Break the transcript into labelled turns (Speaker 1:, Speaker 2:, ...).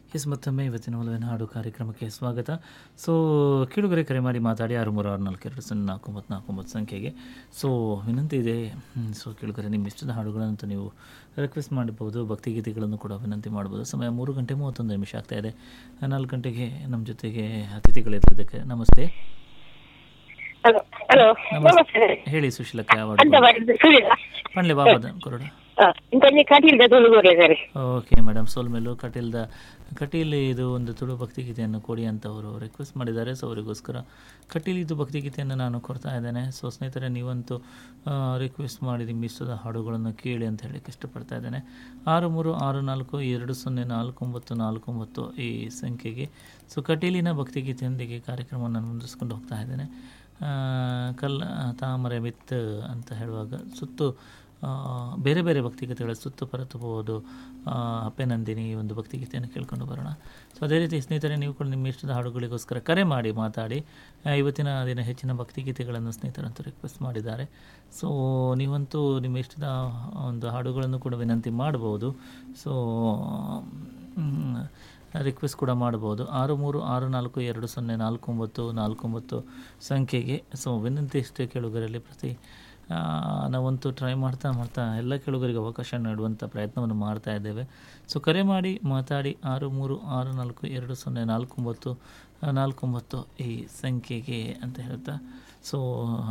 Speaker 1: S ಮತ್ತೊಮ್ಮೆ ಇವತ್ತಿನ ಒಲವಿನ ಹಾಡು ಕಾರ್ಯಕ್ರಮಕ್ಕೆ ಸ್ವಾಗತ. ಸೊ ಕೇಳುಗರೆ ಕರೆ ಮಾಡಿ ಮಾತಾಡಿ 63642449 ಸಂಖ್ಯೆಗೆ. ಸೊ ವಿನಂತಿ ಇದೆ. ಸೊ ಕೇಳುಗರೆ ನಿಮ್ಮ ಇಷ್ಟದ ಹಾಡುಗಳಂತೂ ನೀವು ರಿಕ್ವೆಸ್ಟ್ ಮಾಡಬಹುದು, ಭಕ್ತಿಗೀತೆಗಳನ್ನು ಕೂಡ ವಿನಂತಿ ಮಾಡ್ಬೋದು. ಸಮಯ 3:31 ಆಗ್ತಾ ಇದೆ. 4 ಗಂಟೆಗೆ ನಮ್ಮ ಜೊತೆಗೆ ಅತಿಥಿಗಳಿರೋದಕ್ಕೆ ನಮಸ್ತೆ.
Speaker 2: ಹಲೋ
Speaker 1: ನಮಸ್ತೆ. ಹೇಳಿ ಸುಶೀಲಕ್ಕ, ಪಂಡ್ಲೆ ಬಾಬಾದ ಕೊರಡ. ಓಕೆ ಮೇಡಮ್, ಸೋಲ್ಮೇಲು ಕಟೀಲ್ ಇದು ಒಂದು ತುಳು ಭಕ್ತಿಗೀತೆಯನ್ನು ಕೊಡಿ ಅಂತ ಅವರು ರಿಕ್ವೆಸ್ಟ್ ಮಾಡಿದ್ದಾರೆ. ಸೊ ಅವರಿಗೋಸ್ಕರ ಕಟೀಲ್ ಇದು ಭಕ್ತಿಗೀತೆಯನ್ನು ನಾನು ಕೊಡ್ತಾ ಇದ್ದೇನೆ. ಸೊ ಸ್ನೇಹಿತರೆ, ನೀವಂತೂ ರಿಕ್ವೆಸ್ಟ್ ಮಾಡಿ ನಿಮ್ಮ ಇಷ್ಟದ ಹಾಡುಗಳನ್ನು ಕೇಳಿ ಅಂತ ಹೇಳಕ್ಕೆ ಇಷ್ಟಪಡ್ತಾ ಇದ್ದೇನೆ. 6364204949 ಈ ಸಂಖ್ಯೆಗೆ. ಸೊ ಕಟೀಲಿನ ಭಕ್ತಿಗೀತೆಯೊಂದಿಗೆ ಕಾರ್ಯಕ್ರಮವನ್ನು ಮುಂದುವರಿಸ್ಕೊಂಡು ಹೋಗ್ತಾ ಇದ್ದೇನೆ. ತಾಮರೆ ಮಿತ್ ಅಂತ ಹೇಳುವಾಗ ಸುತ್ತು ಬೇರೆ ಬೇರೆ ಭಕ್ತಿಗೀತೆಗಳ ಸುತ್ತು ಪರತುವುದು ಅಪ್ಪೆನಂದಿನಿ ಈ ಒಂದು ಭಕ್ತಿಗೀತೆಯನ್ನು ಕೇಳ್ಕೊಂಡು ಬರೋಣ. ಸೊ ಅದೇ ರೀತಿ ಸ್ನೇಹಿತರೆ, ನೀವು ಕೂಡ ನಿಮ್ಮ ಇಷ್ಟದ ಹಾಡುಗಳಿಗೋಸ್ಕರ ಕರೆ ಮಾಡಿ ಮಾತಾಡಿ. ಇವತ್ತಿನ ದಿನ ಹೆಚ್ಚಿನ ಭಕ್ತಿಗೀತೆಗಳನ್ನು ಸ್ನೇಹಿತರಂತೂ ರಿಕ್ವೆಸ್ಟ್ ಮಾಡಿದ್ದಾರೆ. ಸೊ ನೀವಂತೂ ನಿಮ್ಮ ಇಷ್ಟದ ಒಂದು ಹಾಡುಗಳನ್ನು ಕೂಡ ವಿನಂತಿ ಮಾಡ್ಬೋದು. ಸೊ ರಿಕ್ವೆಸ್ಟ್ ಕೂಡ ಮಾಡ್ಬೋದು. 6364204949 ಸಂಖ್ಯೆಗೆ. ಸೊ ವಿನಂತಿ ಇಷ್ಟೇ ಕೇಳುಗರಲ್ಲಿ ನಾವಂತೂ ಟ್ರೈ ಮಾಡ್ತಾ ಎಲ್ಲ ಕೇಳುಗರಿಗೆ ಅವಕಾಶ ನೀಡುವಂಥ ಪ್ರಯತ್ನವನ್ನು ಮಾಡ್ತಾ ಇದ್ದೇವೆ. ಸೊ ಕರೆ ಮಾಡಿ ಮಾತಾಡಿ 6364204949 ಈ ಸಂಖ್ಯೆಗೆ ಅಂತ ಹೇಳ್ತಾ. ಸೊ